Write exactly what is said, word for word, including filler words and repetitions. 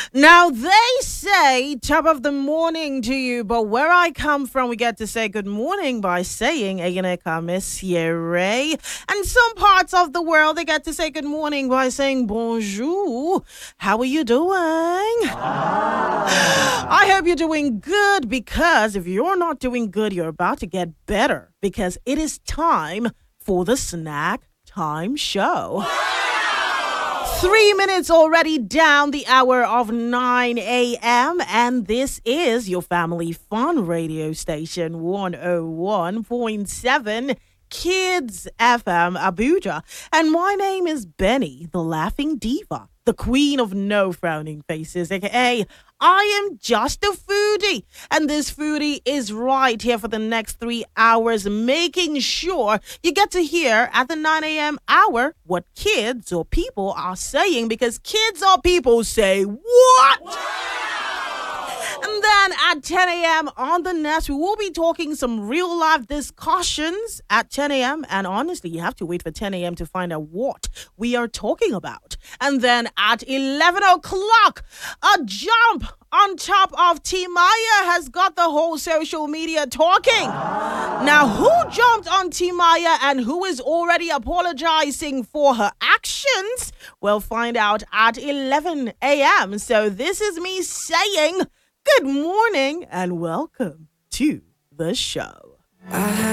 Now, they say top of the morning to you, but where I come from, we get to say good morning by saying Egeneka Messiere. And some parts of the world, they get to say good morning by saying bonjour. How are you doing? Ah. I hope you're doing good, because if you're not doing good, you're about to get better, because it is time for the Snack Time Show. Three minutes already down the hour of nine a.m. and this is your family fun radio station, one oh one point seven Kids F M Abuja. And my name is Benny, the Laughing Diva, the queen of no frowning faces, aka I am just a foodie. And this foodie is right here for the next three hours, making sure you get to hear at the nine a.m. hour what kids or people are saying, because kids or people say, what? Wow! And then at ten a.m. on the Nest, we will be talking some real life discussions at ten a.m. And honestly, you have to wait for ten a.m. to find out what we are talking about. And then at eleven o'clock, a jump on top of Timaya has got the whole social media talking. Ah. Now, who jumped on Timaya and who is already apologizing for her actions? We'll find out at eleven a.m. So this is me saying good morning and welcome to the show. I